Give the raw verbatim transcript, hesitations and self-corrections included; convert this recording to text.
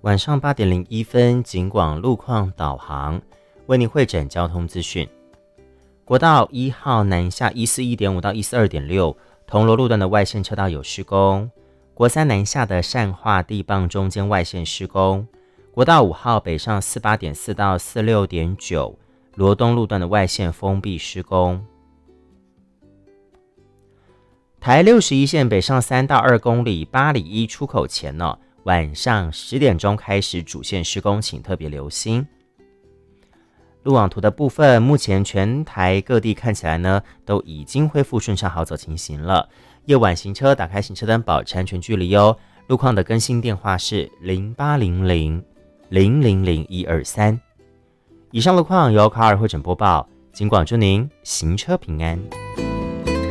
晚上八点零一分，警广路况导航为您汇整交通资讯。国道一号南下一四一点五到一四二点六，铜锣路段的外线车道有施工。国三南下的善化地磅中间外线施工。国道五号北上四八点四到四六点九，罗东路段的外线封闭施工。台六十一线北上三到二公里，八里一出口前呢、哦，晚上十点钟开始主线施工，请特别留心。路网图的部分，目前全台各地看起来呢都已经恢复顺畅好走情形了。夜晚行车打开行车灯，保持安全距离哦。路况的更新电话是零八零零零零零一二三。以上路况由卡尔汇整播报，警广祝您行车平安。